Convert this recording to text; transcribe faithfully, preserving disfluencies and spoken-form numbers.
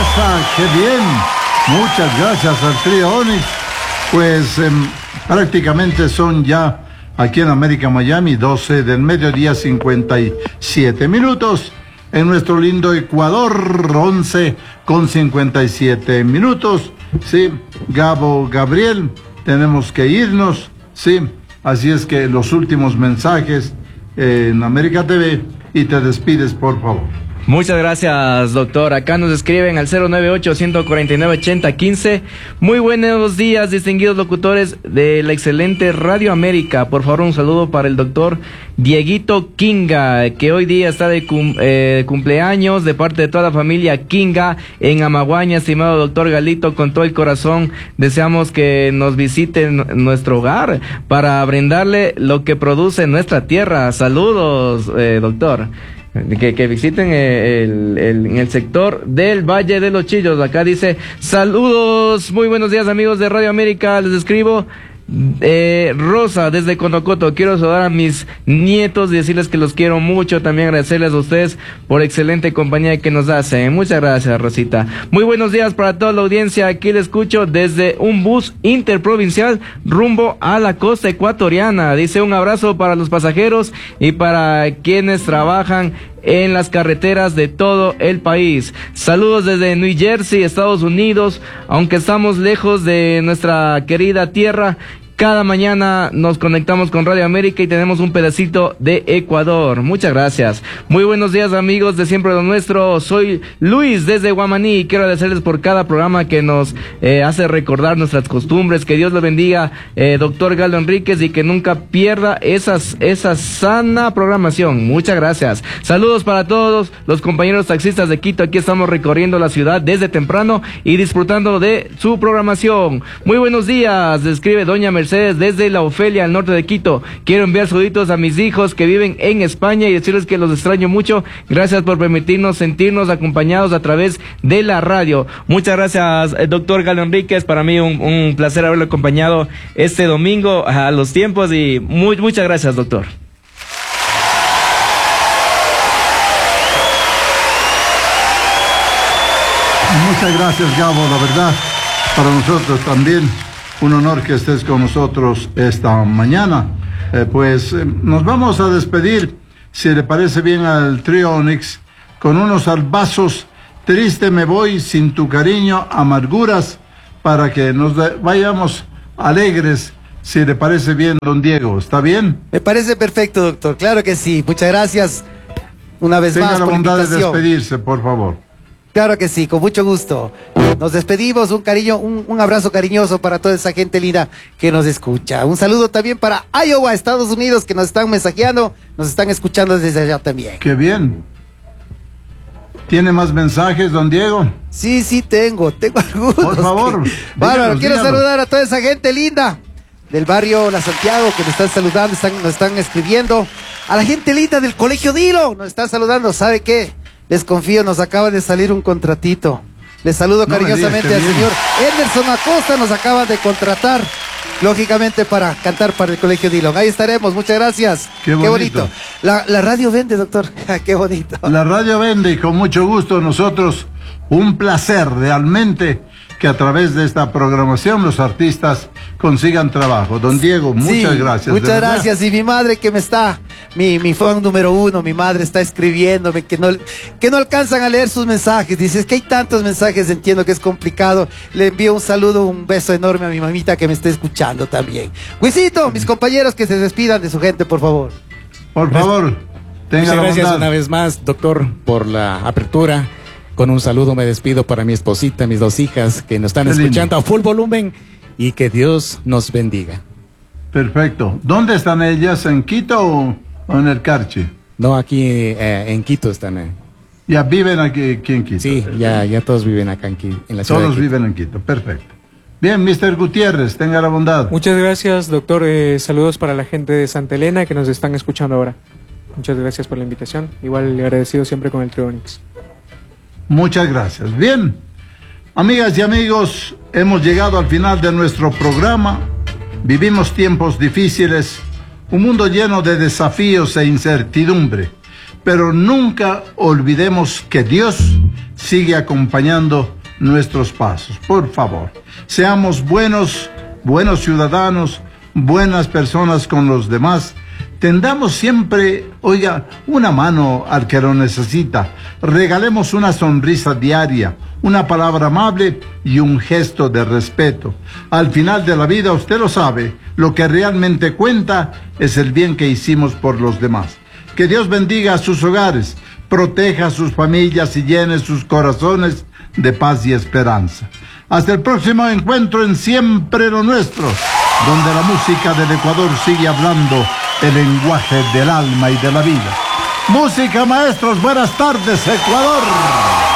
casa, qué bien. Muchas gracias al trío Onix. Pues eh, prácticamente son ya aquí en América Miami, doce del mediodía, cincuenta y siete minutos. En nuestro lindo Ecuador, once con cincuenta y siete minutos. Sí, Gabo, Gabriel, tenemos que irnos. Sí, así es que los últimos mensajes eh, en América T V y te despides, por favor. Muchas gracias, doctor. Acá nos escriben al cero nueve ocho, uno cuatro nueve, ocho cero uno cinco. Muy buenos días, distinguidos locutores de la excelente Radio América. Por favor, un saludo para el doctor Dieguito Kinga, que hoy día está de cum, eh, cumpleaños, de parte de toda la familia Kinga en Amaguaña. Estimado doctor Galito, con todo el corazón deseamos que nos visite en nuestro hogar para brindarle lo que produce nuestra tierra. Saludos, eh, doctor. Que, que visiten el, el, en el sector del Valle de los Chillos. Acá dice: saludos, muy buenos días amigos de Radio América, les escribo eh, Rosa desde Conocoto. Quiero saludar a mis nietos y decirles que los quiero mucho. También agradecerles a ustedes por excelente compañía que nos hacen. Muchas gracias, Rosita. Muy buenos días para toda la audiencia. Aquí les escucho desde un bus interprovincial rumbo a la costa ecuatoriana. Dice: un abrazo para los pasajeros y para quienes trabajan en las carreteras de todo el país. Saludos desde New Jersey, Estados Unidos. Aunque estamos lejos de nuestra querida tierra, cada mañana nos conectamos con Radio América y tenemos un pedacito de Ecuador. Muchas gracias. Muy buenos días amigos de Siempre lo Nuestro. Soy Luis desde Guamaní y quiero agradecerles por cada programa que nos eh, hace recordar nuestras costumbres. Que Dios lo bendiga, eh, doctor Galo Enríquez, y que nunca pierda esas, esa sana programación. Muchas gracias. Saludos para todos los compañeros taxistas de Quito. Aquí estamos recorriendo la ciudad desde temprano y disfrutando de su programación. Muy buenos días, escribe doña Mercedes desde la Ofelia, al norte de Quito. Quiero enviar saluditos a mis hijos que viven en España y decirles que los extraño mucho. Gracias por permitirnos sentirnos acompañados a través de la radio. Muchas gracias, doctor Galo Enríquez. Para mí un, un placer haberlo acompañado este domingo a los tiempos y muy, muchas gracias, doctor. Muchas gracias, Gabo, la verdad, para nosotros también un honor que estés con nosotros esta mañana. Eh, pues eh, nos vamos a despedir, si le parece bien al trío Onix, con unos albazos. Triste me voy sin tu cariño, amarguras, para que nos vayamos alegres, si le parece bien, don Diego. ¿Está bien? Me parece perfecto, doctor. Claro que sí. Muchas gracias una vez Tenga más la por la bondad de invitación. despedirse, por favor. Claro que sí, con mucho gusto. Nos despedimos, un cariño, un, un abrazo cariñoso para toda esa gente linda que nos escucha. Un saludo también para Iowa, Estados Unidos, que nos están mensajeando, nos están escuchando desde allá también. Qué bien. ¿Tiene más mensajes, don Diego? Sí, sí, tengo, tengo algunos. Por favor. Que... Bárbaro, díganos, quiero díganos. saludar a toda esa gente linda del barrio La Santiago que nos están saludando, están, nos están escribiendo. A la gente linda del Colegio Dilo nos están saludando. ¿Sabe qué? Les confío, nos acaba de salir un contratito. Les saludo No cariñosamente al señor Anderson Acosta, nos acaba de contratar, lógicamente, para cantar para el Colegio Dillon. Ahí estaremos, muchas gracias. Qué bonito. Qué bonito. La, la radio vende, doctor. Qué bonito. La radio vende y con mucho gusto nosotros, un placer realmente que a través de esta programación los artistas consigan trabajo. Don Diego, muchas Sí, gracias. Muchas de verdad. gracias. Y mi madre que me está, mi, mi fan número uno, mi madre está escribiéndome que no, que no alcanzan a leer sus mensajes. Dice, es que hay tantos mensajes, entiendo que es complicado. Le envío un saludo, un beso enorme a mi mamita que me está escuchando también. Luisito, mis compañeros que se despidan de su gente, por favor. Por favor, tenga Muchas la gracias bondad. una vez más, doctor, por la apertura. Con un saludo me despido para mi esposita, mis dos hijas que nos están Qué lindo. escuchando a full volumen y que Dios nos bendiga. Perfecto. ¿Dónde están ellas? ¿En Quito o, o en el Carchi? No, aquí eh, en Quito están. Eh. Ya viven aquí, aquí en Quito. Sí, ya, ya todos viven acá en, Qui- en la ciudad. Todos de Quito. viven en Quito. Perfecto. Bien, mister Gutiérrez, tenga la bondad. Muchas gracias, doctor. Eh, saludos para la gente de Santa Elena que nos están escuchando ahora. Muchas gracias por la invitación. Igual agradecido siempre con el trío Onix. Muchas gracias. Bien, amigas y amigos, hemos llegado al final de nuestro programa. Vivimos tiempos difíciles, un mundo lleno de desafíos e incertidumbre, pero nunca olvidemos que Dios sigue acompañando nuestros pasos. Por favor, seamos buenos, buenos ciudadanos, buenas personas con los demás. Tendamos siempre, oiga, una mano al que lo necesita. Regalemos una sonrisa diaria, una palabra amable y un gesto de respeto. Al final de la vida, usted lo sabe, lo que realmente cuenta es el bien que hicimos por los demás. Que Dios bendiga a sus hogares, proteja a sus familias y llene sus corazones de paz y esperanza. Hasta el próximo encuentro en Siempre lo Nuestro, donde la música del Ecuador sigue hablando el lenguaje del alma y de la vida. Música, maestros, buenas tardes, Ecuador.